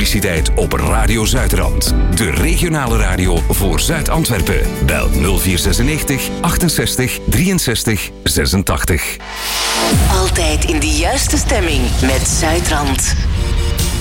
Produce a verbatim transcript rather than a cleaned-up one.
publiciteit op Radio Zuidrand. De regionale radio voor Zuid-Antwerpen. Bel nul vier zesennegentig achtenzestig drieënzestig zesentachtig. Altijd in de juiste stemming met Zuidrand.